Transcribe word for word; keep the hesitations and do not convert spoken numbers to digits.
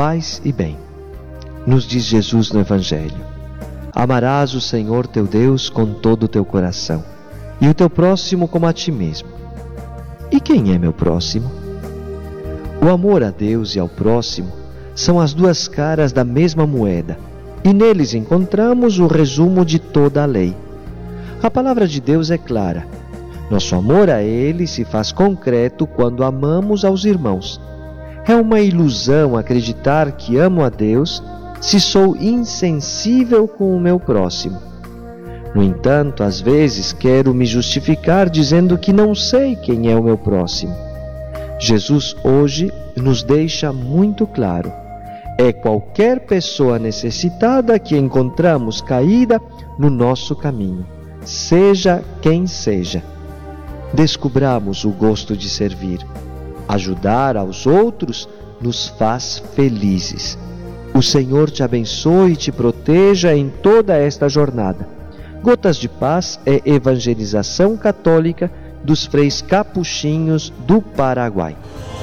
paz e bem. Nos diz Jesus no Evangelho: amarás o Senhor teu Deus com todo o teu coração, e o teu próximo como a ti mesmo. E quem é meu próximo? O amor a Deus e ao próximo são as duas caras da mesma moeda, e neles encontramos o resumo de toda a lei. A palavra de Deus é clara. Nosso amor a Ele se faz concreto quando amamos aos irmãos. É uma ilusão acreditar que amo a Deus se sou insensível com o meu próximo. No entanto, às vezes quero me justificar dizendo que não sei quem é o meu próximo. Jesus hoje nos deixa muito claro: é qualquer pessoa necessitada que encontramos caída no nosso caminho, seja quem seja. Descubramos o gosto de servir. Ajudar aos outros nos faz felizes. O Senhor te abençoe e te proteja em toda esta jornada. Gotas de Paz é evangelização católica dos freis capuchinhos do Paraguai.